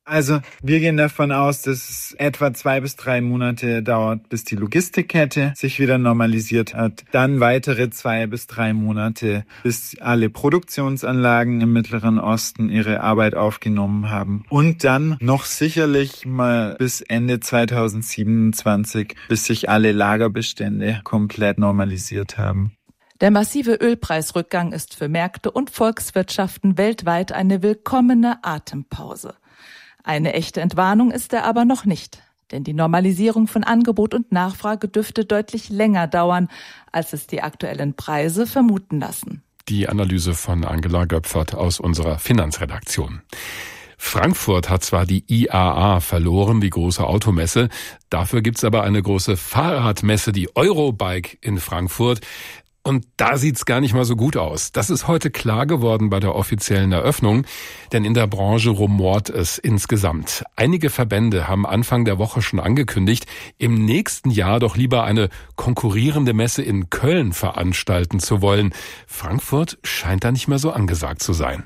Also wir gehen davon aus, dass es etwa zwei bis drei Monate dauert, bis die Logistikkette sich wieder normalisiert hat. Dann weitere zwei bis drei Monate, bis alle Produktionsanlagen im Mittleren Osten ihre Arbeit aufgenommen haben. Und dann noch sicherlich mal bis Ende zweitausendsiebenundzwanzig, bis sich alle Lagerbestände komplett normalisiert haben. Der massive Ölpreisrückgang ist für Märkte und Volkswirtschaften weltweit eine willkommene Atempause. Eine echte Entwarnung ist er aber noch nicht, denn die Normalisierung von Angebot und Nachfrage dürfte deutlich länger dauern, als es die aktuellen Preise vermuten lassen. Die Analyse von Angela Göpfert aus unserer Finanzredaktion. Frankfurt hat zwar die I A A verloren, die große Automesse, dafür gibt's aber eine große Fahrradmesse, die Eurobike in Frankfurt. Und da sieht's gar nicht mal so gut aus. Das ist heute klar geworden bei der offiziellen Eröffnung, denn in der Branche rumort es insgesamt. Einige Verbände haben Anfang der Woche schon angekündigt, im nächsten Jahr doch lieber eine konkurrierende Messe in Köln veranstalten zu wollen. Frankfurt scheint da nicht mehr so angesagt zu sein.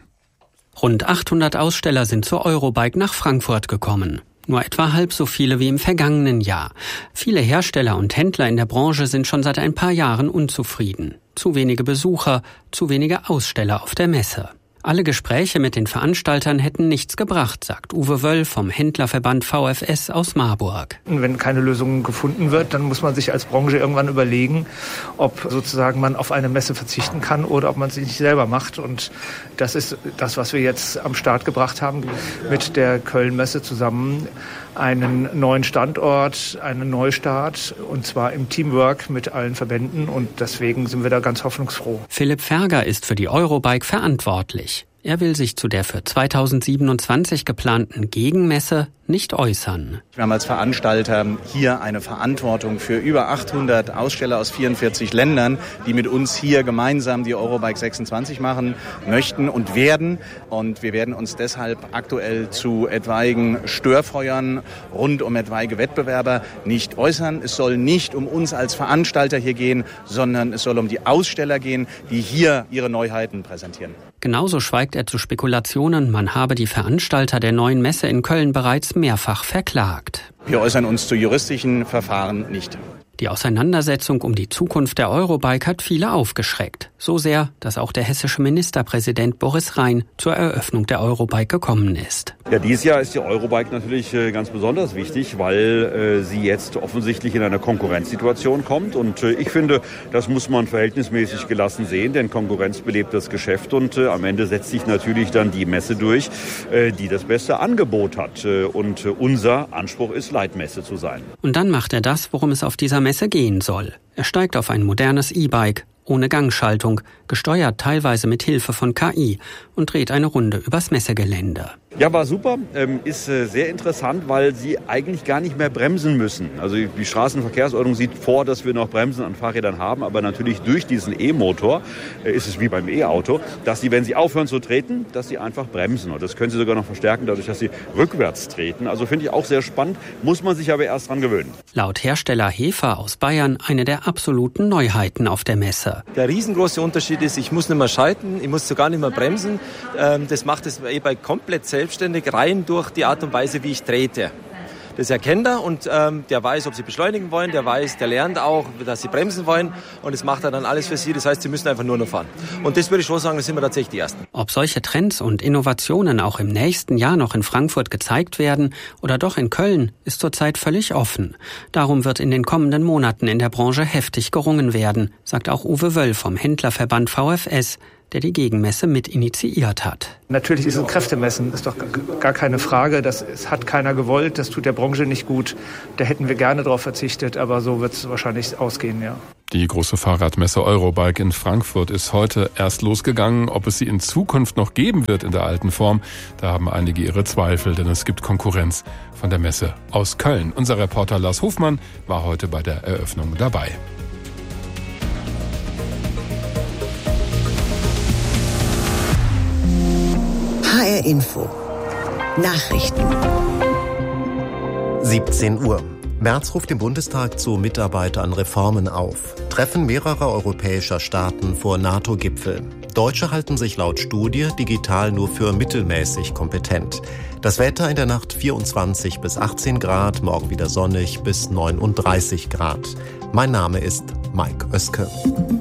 Rund achthundert Aussteller sind zur Eurobike nach Frankfurt gekommen. Nur etwa halb so viele wie im vergangenen Jahr. Viele Hersteller und Händler in der Branche sind schon seit ein paar Jahren unzufrieden. Zu wenige Besucher, zu wenige Aussteller auf der Messe. Alle Gespräche mit den Veranstaltern hätten nichts gebracht, sagt Uwe Wöll vom Händlerverband V F S aus Marburg. Wenn keine Lösung gefunden wird, dann muss man sich als Branche irgendwann überlegen, ob sozusagen man auf eine Messe verzichten kann oder ob man sie nicht selber macht. Und das ist das, was wir jetzt am Start gebracht haben mit der Köln-Messe zusammen. Einen neuen Standort, einen Neustart, und zwar im Teamwork mit allen Verbänden, und deswegen sind wir da ganz hoffnungsfroh. Philipp Ferger ist für die Eurobike verantwortlich. Er will sich zu der für zweitausendsiebenundzwanzig geplanten Gegenmesse nicht äußern. Wir haben als Veranstalter hier eine Verantwortung für über achthundert Aussteller aus vierundvierzig Ländern, die mit uns hier gemeinsam die Eurobike sechsundzwanzig machen möchten und werden. Und wir werden uns deshalb aktuell zu etwaigen Störfeuern rund um etwaige Wettbewerber nicht äußern. Es soll nicht um uns als Veranstalter hier gehen, sondern es soll um die Aussteller gehen, die hier ihre Neuheiten präsentieren. Genauso schweigt er zu Spekulationen, man habe die Veranstalter der neuen Messe in Köln bereits mehrfach verklagt. Wir äußern uns zu juristischen Verfahren nicht. Die Auseinandersetzung um die Zukunft der Eurobike hat viele aufgeschreckt. So sehr, dass auch der hessische Ministerpräsident Boris Rhein zur Eröffnung der Eurobike gekommen ist. Ja, dieses Jahr ist die Eurobike natürlich ganz besonders wichtig, weil äh, sie jetzt offensichtlich in eine Konkurrenzsituation kommt. Und äh, ich finde, das muss man verhältnismäßig gelassen sehen, denn Konkurrenz belebt das Geschäft. Und äh, am Ende setzt sich natürlich dann die Messe durch, äh, die das beste Angebot hat. Äh, und äh, unser Anspruch ist, Leitmesse zu sein. Und dann macht er das, worum es auf dieser Messe gehen soll. Er steigt auf ein modernes E-Bike, ohne Gangschaltung, gesteuert teilweise mit Hilfe von K I, und dreht eine Runde übers Messegelände. Ja, war super. Ähm, ist äh, sehr interessant, weil sie eigentlich gar nicht mehr bremsen müssen. Also die Straßenverkehrsordnung sieht vor, dass wir noch Bremsen an Fahrrädern haben, aber natürlich durch diesen E-Motor äh, ist es wie beim E-Auto, dass sie, wenn sie aufhören zu treten, dass sie einfach bremsen. Und das können sie sogar noch verstärken, dadurch, dass sie rückwärts treten. Also finde ich auch sehr spannend, muss man sich aber erst dran gewöhnen. Laut Hersteller Hefer aus Bayern eine der absoluten Neuheiten auf der Messe. Der riesengroße Unterschied ist, ich muss nicht mehr schalten, ich muss sogar nicht mehr bremsen. Das macht das E-Bike komplett selbstständig, rein durch die Art und Weise, wie ich trete. Das erkennt er, und ähm, der weiß, ob sie beschleunigen wollen, der weiß, der lernt auch, dass sie bremsen wollen, und das macht er dann alles für sie. Das heißt, sie müssen einfach nur noch fahren. Und das würde ich schon sagen, das sind wir tatsächlich die Ersten. Ob solche Trends und Innovationen auch im nächsten Jahr noch in Frankfurt gezeigt werden oder doch in Köln, ist zurzeit völlig offen. Darum wird in den kommenden Monaten in der Branche heftig gerungen werden, sagt auch Uwe Wöll vom Händlerverband V F S, der die Gegenmesse mit initiiert hat. Natürlich ist es Kräftemessen, ist doch gar keine Frage. Das, das hat keiner gewollt, das tut der Branche nicht gut. Da hätten wir gerne drauf verzichtet, aber so wird es wahrscheinlich ausgehen, ja. Die große Fahrradmesse Eurobike in Frankfurt ist heute erst losgegangen. Ob es sie in Zukunft noch geben wird in der alten Form, da haben einige ihre Zweifel, denn es gibt Konkurrenz von der Messe aus Köln. Unser Reporter Lars Hofmann war heute bei der Eröffnung dabei. H R Info. Nachrichten. siebzehn Uhr. Merz ruft im Bundestag zu Mitarbeit an Reformen auf. Treffen mehrerer europäischer Staaten vor NATO-Gipfel. Deutsche halten sich laut Studie digital nur für mittelmäßig kompetent. Das Wetter in der Nacht vierundzwanzig bis achtzehn Grad, morgen wieder sonnig bis neununddreißig Grad. Mein Name ist Mike Oeske.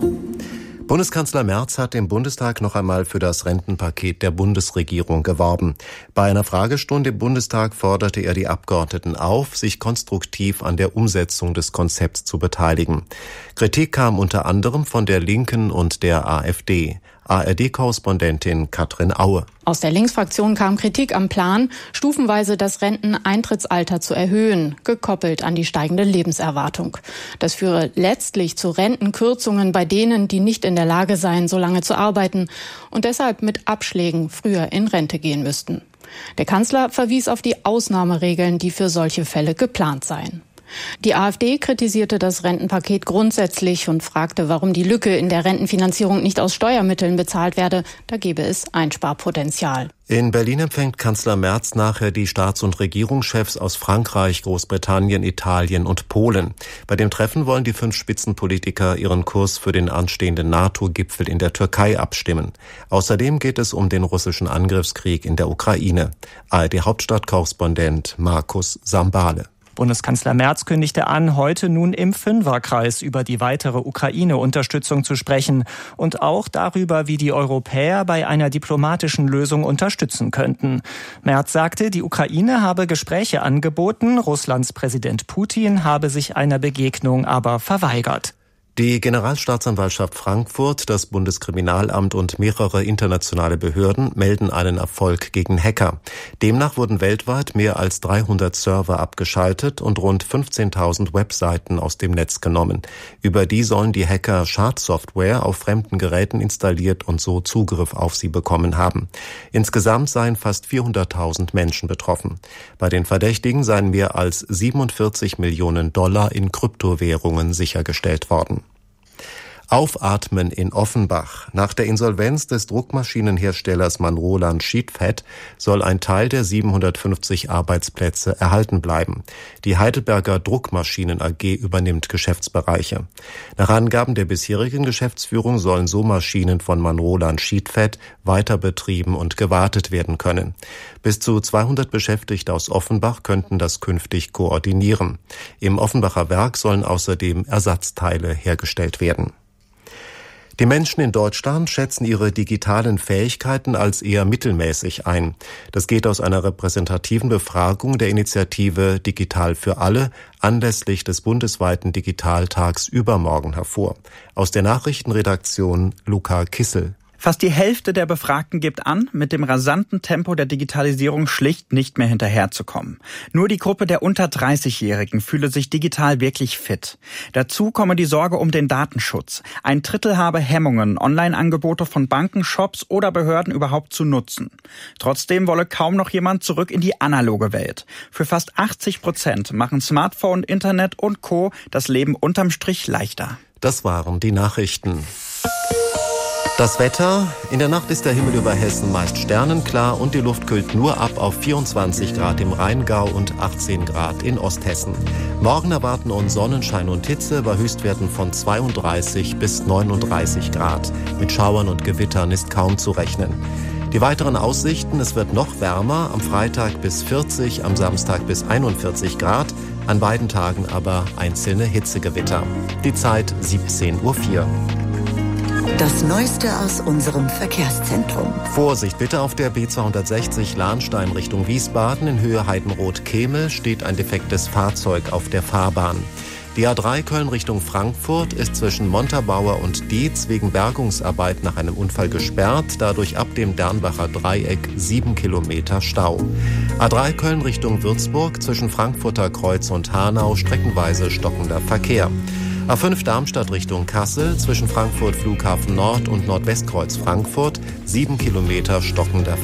Bundeskanzler Merz hat im Bundestag noch einmal für das Rentenpaket der Bundesregierung geworben. Bei einer Fragestunde im Bundestag forderte er die Abgeordneten auf, sich konstruktiv an der Umsetzung des Konzepts zu beteiligen. Kritik kam unter anderem von der Linken und der AfD. A R D-Korrespondentin Katrin Aue. Aus der Linksfraktion kam Kritik am Plan, stufenweise das Renteneintrittsalter zu erhöhen, gekoppelt an die steigende Lebenserwartung. Das führe letztlich zu Rentenkürzungen bei denen, die nicht in der Lage seien, so lange zu arbeiten und deshalb mit Abschlägen früher in Rente gehen müssten. Der Kanzler verwies auf die Ausnahmeregeln, die für solche Fälle geplant seien. Die AfD kritisierte das Rentenpaket grundsätzlich und fragte, warum die Lücke in der Rentenfinanzierung nicht aus Steuermitteln bezahlt werde. Da gebe es Einsparpotenzial. In Berlin empfängt Kanzler Merz nachher die Staats- und Regierungschefs aus Frankreich, Großbritannien, Italien und Polen. Bei dem Treffen wollen die fünf Spitzenpolitiker ihren Kurs für den anstehenden NATO-Gipfel in der Türkei abstimmen. Außerdem geht es um den russischen Angriffskrieg in der Ukraine. A R D-Hauptstadtkorrespondent Markus Sambale. Bundeskanzler Merz kündigte an, heute nun im Fünferkreis über die weitere Ukraine-Unterstützung zu sprechen und auch darüber, wie die Europäer bei einer diplomatischen Lösung unterstützen könnten. Merz sagte, die Ukraine habe Gespräche angeboten, Russlands Präsident Putin habe sich einer Begegnung aber verweigert. Die Generalstaatsanwaltschaft Frankfurt, das Bundeskriminalamt und mehrere internationale Behörden melden einen Erfolg gegen Hacker. Demnach wurden weltweit mehr als dreihundert Server abgeschaltet und rund fünfzehntausend Webseiten aus dem Netz genommen. Über die sollen die Hacker Schadsoftware auf fremden Geräten installiert und so Zugriff auf sie bekommen haben. Insgesamt seien fast vierhunderttausend Menschen betroffen. Bei den Verdächtigen seien mehr als siebenundvierzig Millionen Dollar in Kryptowährungen sichergestellt worden. Aufatmen in Offenbach. Nach der Insolvenz des Druckmaschinenherstellers Manroland Sheetfed soll ein Teil der siebenhundertfünfzig Arbeitsplätze erhalten bleiben. Die Heidelberger Druckmaschinen A G übernimmt Geschäftsbereiche. Nach Angaben der bisherigen Geschäftsführung sollen so Maschinen von Manroland Sheetfed weiter betrieben und gewartet werden können. Bis zu zweihundert Beschäftigte aus Offenbach könnten das künftig koordinieren. Im Offenbacher Werk sollen außerdem Ersatzteile hergestellt werden. Die Menschen in Deutschland schätzen ihre digitalen Fähigkeiten als eher mittelmäßig ein. Das geht aus einer repräsentativen Befragung der Initiative Digital für alle anlässlich des bundesweiten Digitaltags übermorgen hervor. Aus der Nachrichtenredaktion Luca Kissel. Fast die Hälfte der Befragten gibt an, mit dem rasanten Tempo der Digitalisierung schlicht nicht mehr hinterherzukommen. Nur die Gruppe der unter dreißigjährigen fühle sich digital wirklich fit. Dazu komme die Sorge um den Datenschutz. Ein Drittel habe Hemmungen, Online-Angebote von Banken, Shops oder Behörden überhaupt zu nutzen. Trotzdem wolle kaum noch jemand zurück in die analoge Welt. Für fast achtzig Prozent machen Smartphone, Internet und Co. das Leben unterm Strich leichter. Das waren die Nachrichten. Das Wetter. In der Nacht ist der Himmel über Hessen meist sternenklar und die Luft kühlt nur ab auf vierundzwanzig Grad im Rheingau und achtzehn Grad in Osthessen. Morgen erwarten uns Sonnenschein und Hitze bei Höchstwerten von zweiunddreißig bis neununddreißig Grad. Mit Schauern und Gewittern ist kaum zu rechnen. Die weiteren Aussichten: Es wird noch wärmer, am Freitag bis vierzig, am Samstag bis einundvierzig Grad, an beiden Tagen aber einzelne Hitzegewitter. Die Zeit siebzehn Uhr vier. Das Neueste aus unserem Verkehrszentrum. Vorsicht bitte, auf der B zweihundertsechzig Lahnstein Richtung Wiesbaden in Höhe Heidenroth-Kemel steht ein defektes Fahrzeug auf der Fahrbahn. Die A drei Köln Richtung Frankfurt ist zwischen Montabaur und Dietz wegen Bergungsarbeit nach einem Unfall gesperrt, dadurch ab dem Dernbacher Dreieck sieben Kilometer Stau. A drei Köln Richtung Würzburg zwischen Frankfurter Kreuz und Hanau streckenweise stockender Verkehr. A fünf Darmstadt Richtung Kassel zwischen Frankfurt Flughafen Nord und Nordwestkreuz Frankfurt sieben Kilometer stockender